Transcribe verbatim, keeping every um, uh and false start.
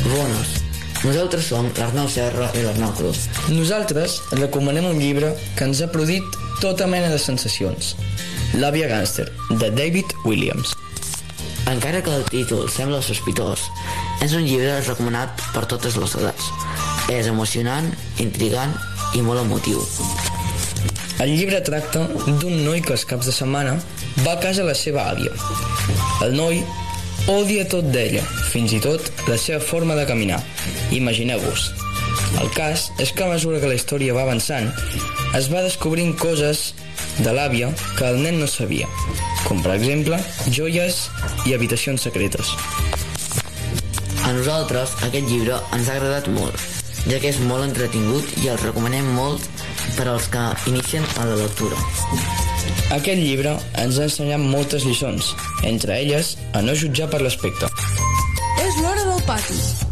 Bones. Nosaltres som l'Arnau Serra i l'Arnau Cruz. Nosaltres recomanem un llibre que ens ha produït tota mena de sensacions. L'àvia gàngster, de David Williams. Encara que el títol sembla sospitós, és un llibre recomanat per totes les edats. És emocionant, intrigant i molt emotiu. El llibre tracta d'un noi que els caps de setmana va a casa la seva àvia. El noi odia tot d'ella, fins i tot la seva forma de caminar. Imagineu-vos. El cas és que a mesura que la història va avançant, es va descobrint coses de l'àvia que el nen no sabia, com per exemple joies i habitacions secretes. A nosaltres aquest llibre ens ha agradat molt, ja que és molt entretingut i el recomanem molt per als que inicien a la lectura. Aquest llibre ens ha ensenyat moltes lliçons, entre elles a no jutjar per l'aspecte. És l'hora del pati.